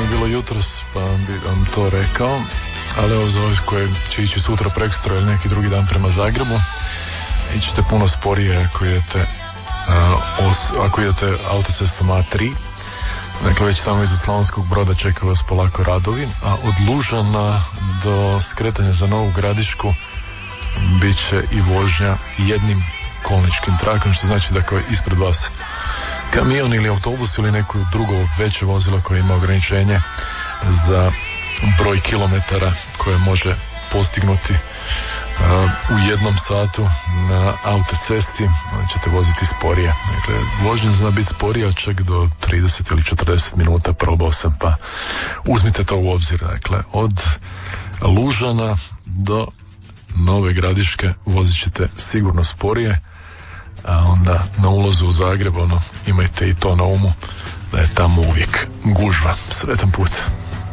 bilo jutros, pa bi vam to rekao, ali evo za ove koje će ići sutra, prekstra ili neki drugi dan prema Zagrebu, ićete puno sporije ako idete autocestom A3. Dakle, već tamo iza Slavonskog Broda čekaju vas polako radovi, a od Lužana do skretanja za Novu Gradišku bit će i vožnja jednim kolničkim trakom, što znači da kao ispred vas kamion ili autobus ili neko drugo veće vozilo koje ima ograničenje za broj kilometara koje može postignuti u jednom satu na autocesti, ćete voziti sporije. Dakle, vožnja zna biti sporija čak do 30 ili 40 minuta, probao sam, pa uzmite to u obzir. Dakle, od Lužana do Nove Gradiške vozit ćete sigurno sporije, a onda na ulazu u Zagreb imajte i to na umu da je tamo uvijek gužva. Sretan put.